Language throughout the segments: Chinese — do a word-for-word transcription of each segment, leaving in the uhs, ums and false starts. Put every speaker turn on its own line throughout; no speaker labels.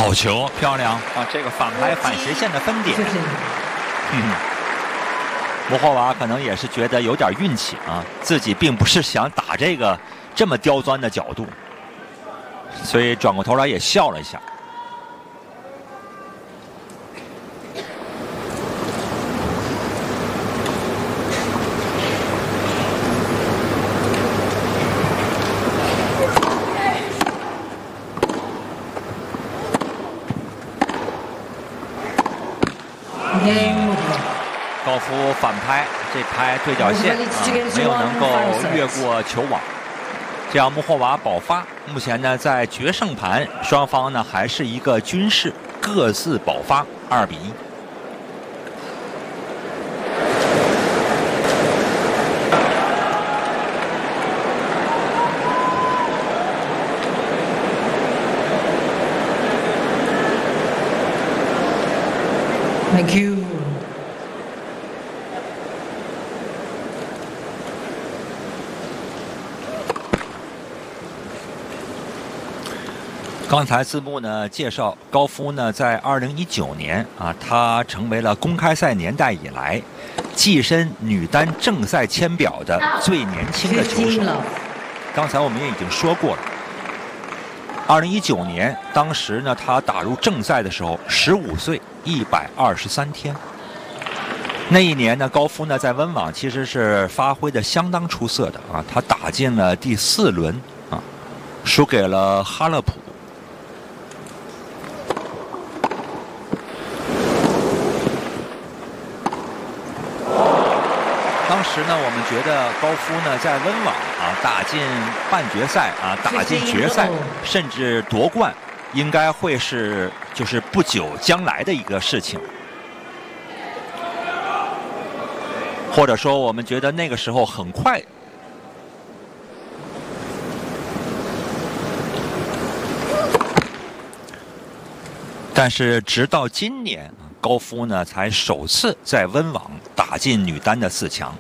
好球，漂亮啊！这个反拍反斜线的分点。嗯，穆霍娃可能也是觉得有点运气啊，自己并不是想打这个这么刁钻的角度，所以转过头来也笑了一下。高夫反拍，这拍对角线啊，没有能够越过球网，这样穆霍娃保发。目前呢，在决胜盘，双方呢还是一个均势，各自保发，二比一。
Thank you.
刚才字幕呢介绍，高夫呢在二零一九年啊，他成为了公开赛年代以来跻身女单正赛签表的最年轻的球手。刚才我们也已经说过了，二零一九年当时呢他打入正赛的时候十五岁一百二十三天。那一年呢，高夫呢在温网其实是发挥的相当出色的啊，他打进了第四轮啊，输给了哈勒普。当时呢，我们觉得高夫呢在温网啊打进半决赛啊，打进决赛，甚至夺冠，应该会是就是不久将来的一个事情。或者说，我们觉得那个时候很快。但是直到今年，高夫呢才首次在温网打进女单的四强。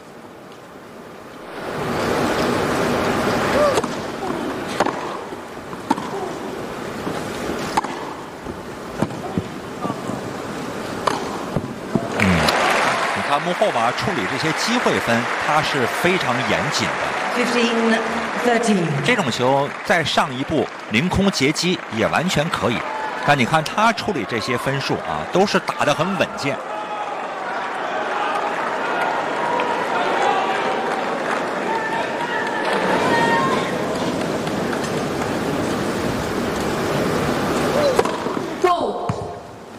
穆霍娃处理这些机会分，他是非常严谨的。这种球再上一步凌空截击也完全可以，但你看他处理这些分数啊，都是打得很稳健。